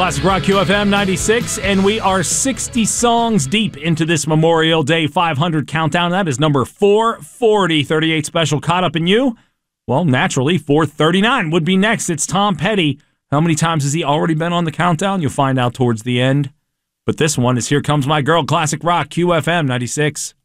Classic Rock QFM 96, and we are 60 songs deep into this Memorial Day 500 countdown. That is number 440, 38 special. Caught Up in You? Well, naturally, 439 would be next. It's Tom Petty. How many times has he already been on the countdown? You'll find out towards the end. But this one is Here Comes My Girl, Classic Rock QFM 96.